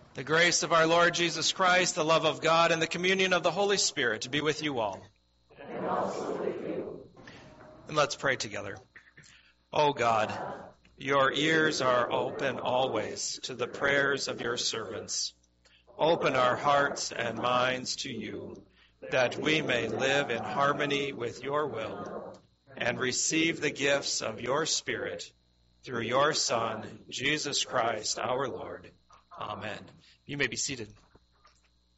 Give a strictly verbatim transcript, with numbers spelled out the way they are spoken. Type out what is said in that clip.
The grace of our Lord Jesus Christ, the love of God, and the communion of the Holy Spirit be with you all. And also with you. And let's pray together. O God, your ears are open always to the prayers of your servants. Open our hearts and minds to you, that we may live in harmony with your will and receive the gifts of your Spirit through your Son, Jesus Christ, our Lord. Amen. You may be seated.